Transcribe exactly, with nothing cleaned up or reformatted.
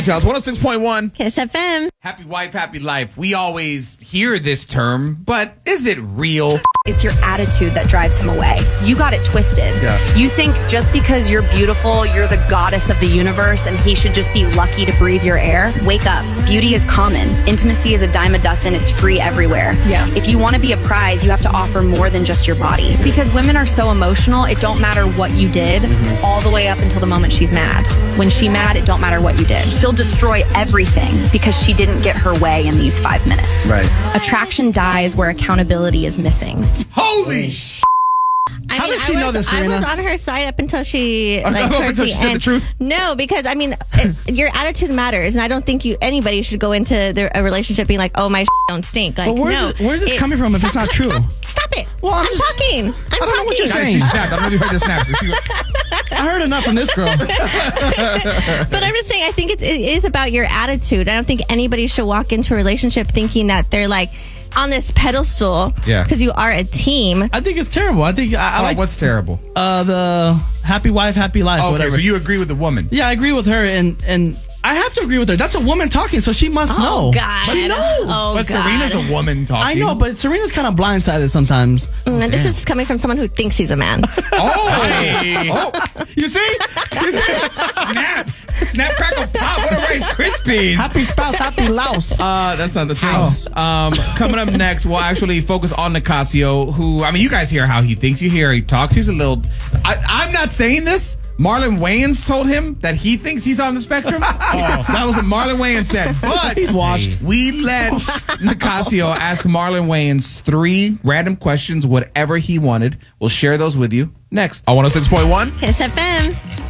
Charles, one oh six point one. Kiss F M. Happy wife, happy life. We always hear this term, but is it real? It's your attitude that drives him away. You got it twisted. Yeah. You think just because you're beautiful, you're the goddess of the universe, and he should just be lucky to breathe your air. Wake up. Beauty is common. Intimacy is a dime a dozen. It's free everywhere. Yeah. If you want to be a prize, you have to offer more than just your body. Because women are so emotional, it don't matter what you did, mm-hmm. all the way up until the moment she's mad. When she's mad, it don't matter what you did. She'll destroy everything because she didn't get her way in these five minutes. Right. Attraction dies where accountability is missing. Holy sh! I How mean, does she I was, know this, Serena? I was on her side up until she Up like until towards the she said end. the truth? No, because I mean, it, your attitude matters, and I don't think you anybody should go into their, a relationship being like, "Oh, my don't stink." Like, But where's no, it- where's this it's- coming from if it's stop, not true? Stop, stop it! Well, I'm I'm, just- talking. I'm I don't know talking. what you're Guys, saying. she snapped. I don't know if you heard the snap. She, I heard enough from this girl. But I'm just saying, I think it's, it is about your attitude. I don't think anybody should walk into a relationship thinking that they're like on this pedestal Yeah. because you are a team. I think it's terrible. I think I, I oh, like what's terrible? uh, the happy wife, happy life. Okay, whatever. so you agree with the woman? Yeah, I agree with her, and and I have to agree with her. That's a woman talking, so she must Oh, know. God. She knows. Oh, but God. Serena's a woman talking. I know, but Serena's kind of blindsided sometimes. Mm, and this is coming from someone who thinks he's a man. Oh, oh, You see? You see? snap, snap, crackle, pop. What a Rice Krispies. Happy spouse, happy louse. Uh, that's not the truth. Um, coming up next, we'll actually focus on Nicasio, who, I mean, you guys hear how he thinks. You hear he talks. He's a little, I, I'm not saying this. Marlon Wayans told him that he thinks he's on the spectrum. Oh, that was what Marlon Wayans said. But He's washed. we let Nicasio ask Marlon Wayans three random questions, whatever he wanted. We'll share those with you next on one oh six point one. Kiss F M.